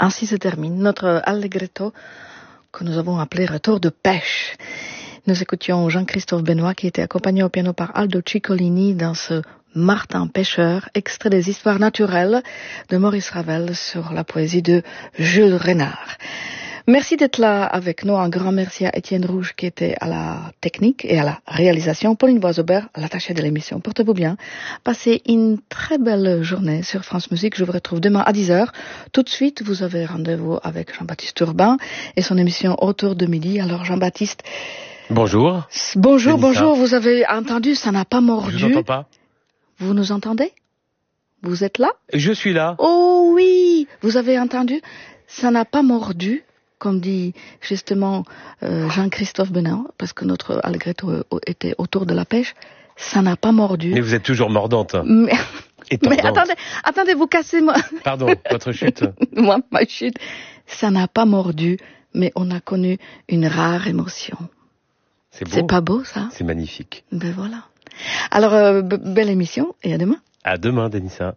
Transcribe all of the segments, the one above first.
Ainsi se termine notre allegretto que nous avons appelé Retour de pêche. Nous écoutions Jean-Christophe Benoît qui était accompagné au piano par Aldo Ciccolini dans ce Martin pêcheur, extrait des histoires naturelles de Maurice Ravel sur la poésie de Jules Renard. Merci d'être là avec nous. Un grand merci à Étienne Rouge qui était à la technique et à la réalisation. Pauline Boisaubert, l'attachée de l'émission. Portez-vous bien. Passez une très belle journée sur France Musique. Je vous retrouve demain à 10h. Tout de suite, vous avez rendez-vous avec Jean-Baptiste Urbain et son émission Autour de midi. Alors Jean-Baptiste. Bonjour. Bonjour. Vous avez entendu, ça n'a pas mordu. Je vous entends pas. Vous nous entendez? Vous êtes là? Je suis là. Oh oui, vous avez entendu, ça n'a pas mordu. Comme dit justement Jean-Christophe Benoît, parce que notre allegretto était autour de la pêche, ça n'a pas mordu. Mais vous êtes toujours mordante. Mais attendez, vous cassez moi. Pardon, votre chute. Moi, ma chute. Ça n'a pas mordu, mais on a connu une rare émotion. C'est beau. C'est pas beau, ça? C'est magnifique. Ben voilà. Alors, belle émission, et à demain. À demain, Denissa.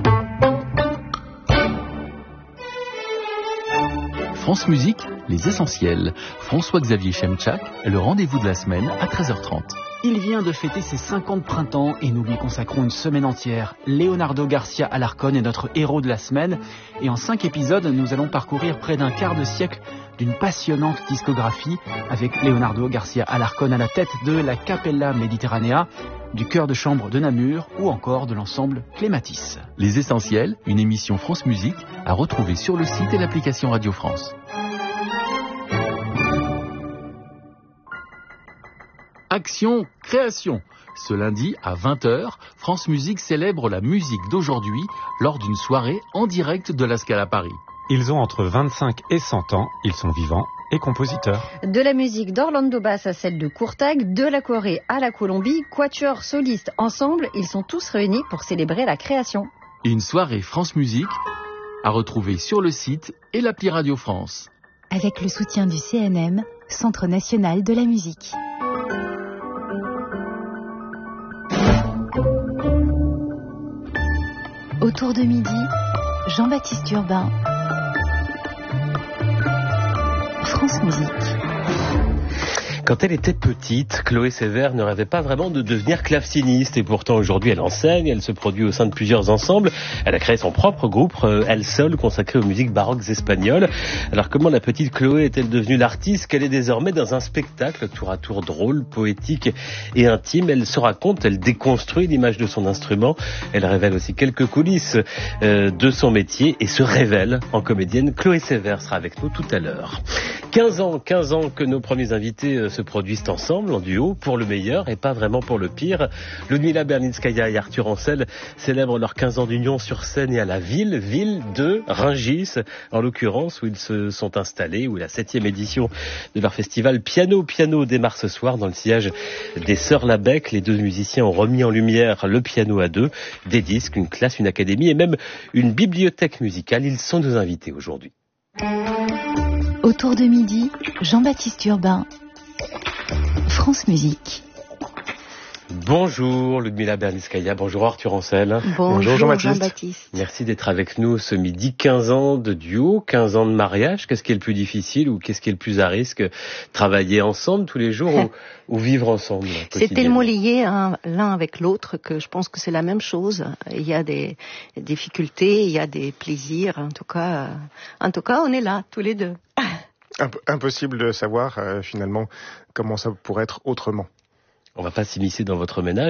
France Musique, les essentiels. François-Xavier Chemchak, le rendez-vous de la semaine à 13h30. Il vient de fêter ses 50 printemps et nous lui consacrons une semaine entière. Leonardo Garcia Alarcón est notre héros de la semaine et en 5 épisodes, nous allons parcourir près d'un quart de siècle d'une passionnante discographie avec Leonardo Garcia Alarcón à la tête de la Capella Mediterranea, du chœur de chambre de Namur ou encore de l'ensemble Clématis. Les essentiels, une émission France Musique à retrouver sur le site et l'application Radio France. Action Création. Ce lundi à 20h, France Musique célèbre la musique d'aujourd'hui lors d'une soirée en direct de la Scala Paris. Ils ont entre 25 et 100 ans, ils sont vivants et compositeurs. De la musique d'Orlando Bass à celle de Courtag, de la Corée à la Colombie, quatuor soliste ensemble, ils sont tous réunis pour célébrer la création. Une soirée France Musique à retrouver sur le site et l'appli Radio France. Avec le soutien du CNM, Centre National de la Musique. Autour de midi, Jean-Baptiste Urbain. France Musique. Quand elle était petite, Chloé Sévère ne rêvait pas vraiment de devenir claveciniste et pourtant aujourd'hui elle enseigne, elle se produit au sein de plusieurs ensembles. Elle a créé son propre groupe, elle seule, consacré aux musiques baroques espagnoles. Alors comment la petite Chloé est-elle devenue l'artiste qu'elle est désormais dans un spectacle tour à tour drôle, poétique et intime? Elle se raconte, elle déconstruit l'image de son instrument, elle révèle aussi quelques coulisses de son métier et se révèle en comédienne. Chloé Sévère sera avec nous tout à l'heure. 15 ans que nos premiers invités se produisent ensemble en duo pour le meilleur et pas vraiment pour le pire. Ludmila Berlinskaya et Arthur Ancel célèbrent leurs 15 ans d'union sur scène et à la ville de Rungis, en l'occurrence, où ils se sont installés, où la 7e édition de leur festival Piano démarre ce soir dans le sillage des Sœurs Labec. Les deux musiciens ont remis en lumière le piano à deux, des disques, une classe, une académie et même une bibliothèque musicale. Ils sont nos invités aujourd'hui. Autour de midi, Jean-Baptiste Urbain. France Musique. Bonjour Ludmila Berlinskaya, bonjour Arthur Ancel. Bonjour Jean-Baptiste. Merci d'être avec nous ce midi. 15 ans de duo, 15 ans de mariage. Qu'est-ce qui est le plus difficile ou qu'est-ce qui est le plus à risque? Travailler ensemble tous les jours ou vivre ensemble? C'est tellement lié l'un avec l'autre que je pense que c'est la même chose. Il y a des difficultés, il y a des plaisirs. En tout cas, on est là tous les deux. Impossible de savoir finalement comment ça pourrait être autrement. On va pas s'immiscer dans votre ménage.